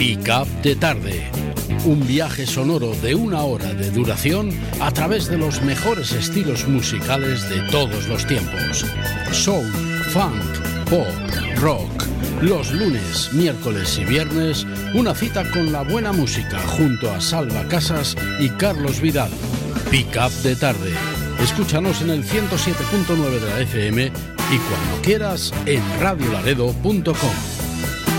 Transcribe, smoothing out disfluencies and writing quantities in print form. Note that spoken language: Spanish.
Pick Up de Tarde. Un viaje sonoro de 1 hora de duración a través de los mejores estilos musicales de todos los tiempos. Soul, funk, pop, rock. Los lunes, miércoles y viernes, una cita con la buena música junto a Salva Casas y Carlos Vidal. Pick Up de Tarde. Escúchanos en el 107.9 de la FM y cuando quieras en radiolaredo.com.